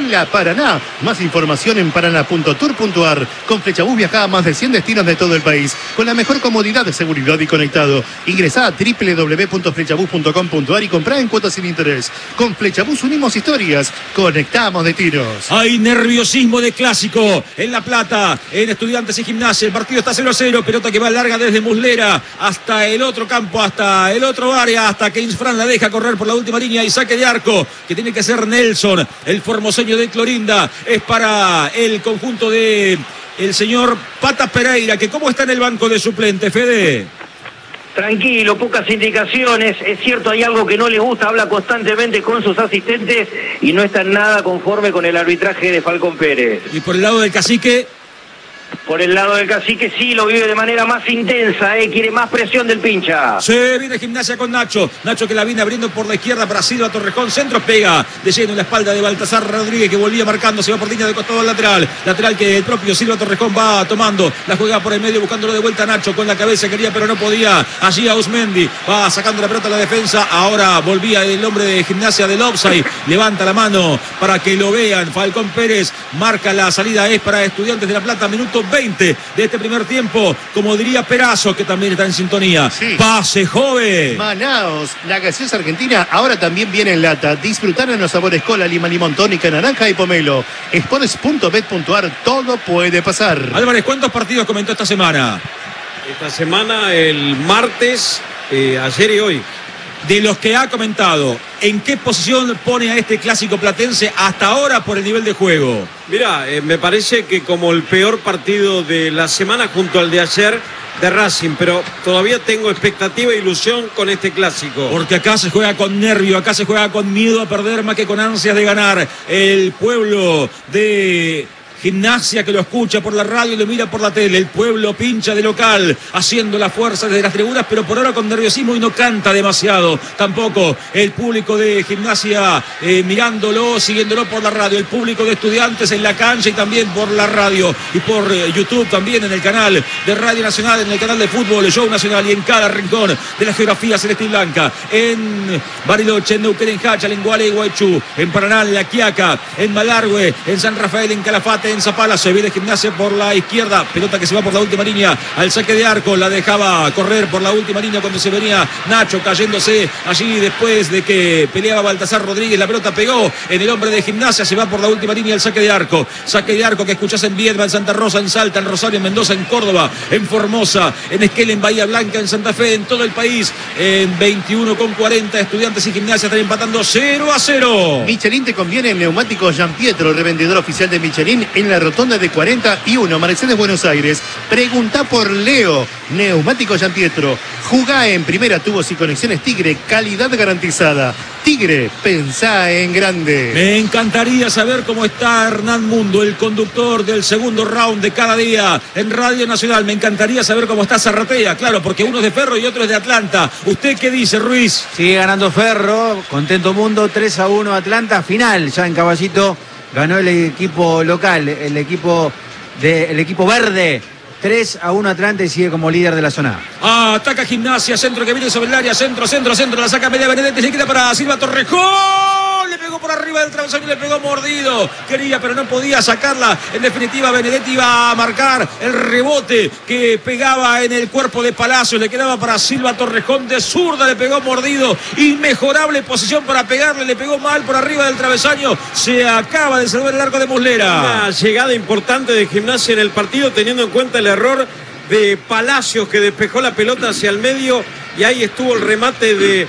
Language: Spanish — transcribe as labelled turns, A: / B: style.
A: en la Paraná. Más información en paraná.tour.ar. Con Flechabús viaja a más de 100 destinos de todo el país, con la mejor comodidad de seguridad y conectado. Ingresá a www.flechabús.com.ar y comprá en cuotas sin interés. Con Flechabús unimos historias, conectamos destinos.
B: Hay nerviosismo de clásico en La Plata, en Estudiantes y Gimnasia. El partido está 0-0, pelota que va larga desde Muslera hasta el otro campo, hasta el otro área, hasta que Insfran la deja correr por la última línea y saque de arco, que tiene que ser Nelson, el formoseño de Clorinda. Es para el conjunto de el señor Pata Pereira, que cómo está en el banco de suplente, Fede.
C: Tranquilo, pocas indicaciones. Es cierto, hay algo que no le gusta, habla constantemente con sus asistentes y no está nada conforme con el arbitraje de Falcón Pérez.
B: Y por el lado del cacique.
C: Por el lado del cacique sí lo vive de manera más intensa, quiere más presión del pincha.
B: Se viene Gimnasia con Nacho. Nacho que la viene abriendo por la izquierda para Silva Torrejón. Centro pega de lleno en la espalda de Baltasar Rodríguez, que volvía marcando. Se va por línea de costado al lateral. Lateral que el propio Silva Torrejón va tomando. La juega por el medio buscándolo de vuelta a Nacho. Con la cabeza quería pero no podía. Allí a Usmendi. Va sacando la pelota a la defensa. Ahora volvía el hombre de Gimnasia del offside. Levanta la mano para que lo vean. Falcón Pérez marca la salida. Es para Estudiantes de La Plata. Minuto 20 de este primer tiempo, como diría Perazo, que también está en sintonía. Sí. Pase, joven.
A: Manaos, la gaseosa argentina ahora también viene en lata. Disfrutar en los sabores cola, lima, limón, tónica, naranja y pomelo. Sports.bet.ar, todo puede pasar.
B: Álvarez, ¿cuántos partidos comentó esta semana?
D: Esta semana, el martes, ayer y hoy.
B: De los que ha comentado, ¿en qué posición pone a este clásico platense hasta ahora por el nivel de juego?
D: Mira, me parece que como el peor partido de la semana junto al de ayer de Racing, pero todavía tengo expectativa e ilusión con este clásico.
B: Porque acá se juega con nervio, acá se juega con miedo a perder más que con ansias de ganar. El pueblo de Gimnasia que lo escucha por la radio y lo mira por la tele. El pueblo pincha de local, haciendo la fuerza desde las tribunas, pero por ahora con nerviosismo y no canta demasiado. Tampoco el público de Gimnasia mirándolo, siguiéndolo por la radio. El público de Estudiantes en la cancha y también por la radio. Y por YouTube también en el canal de Radio Nacional, en el canal de fútbol, el Show Nacional y en cada rincón de la geografía celeste y blanca. En Bariloche, en Neuquén, en Hacha, en Gualeguaychú, en Paraná, en La Quiaca, en Malargüe, en San Rafael, en Calafate, en Zapala. Se viene Gimnasia por la izquierda, pelota que se va por la última línea al saque de arco, la dejaba correr por la última línea cuando se venía Nacho cayéndose allí después de que peleaba Baltasar Rodríguez. La pelota pegó en el hombre de Gimnasia, se va por la última línea al saque de arco que escuchás en Viedma, en Santa Rosa, en Salta, en Rosario, en Mendoza, en Córdoba, en Formosa, en Esquel, en Bahía Blanca, en Santa Fe, en todo el país. En 21:40 Estudiantes y Gimnasia están empatando 0-0.
A: Michelin te conviene en neumáticos Gian Pietro, revendedor oficial de Michelin en la rotonda de 41, Mercedes, Buenos Aires. Pregunta por Leo, neumático Gian Pietro. Jugá en primera, tubos y conexiones Tigre, calidad garantizada. Tigre, pensá en grande.
B: Me encantaría saber cómo está Hernán Mundo, el conductor del segundo round de cada día en Radio Nacional. Me encantaría saber cómo está Zarratea, claro, porque uno es de Ferro y otro es de Atlanta. ¿Usted qué dice, Ruiz?
E: Sigue ganando Ferro, contento Mundo, 3-1 Atlanta, final ya en Caballito. Ganó el equipo local, el equipo verde. 3-1 Atlanta y sigue como líder de la zona.
B: Ataca Gimnasia, centro que viene sobre el área, centro, la saca media Benedetti, se queda para Silva Torrejón. Le pegó por arriba del travesaño, le pegó mordido. Quería, pero no podía sacarla. En definitiva, Benedetti iba a marcar el rebote que pegaba en el cuerpo de Palacios. Le quedaba para Silva Torrejón de zurda, le pegó mordido. Inmejorable posición para pegarle, le pegó mal por arriba del travesaño. Se acaba de salvar el arco de Muslera.
D: Una llegada importante de Gimnasia en el partido, teniendo en cuenta el error de Palacios, que despejó la pelota hacia el medio y ahí estuvo el remate de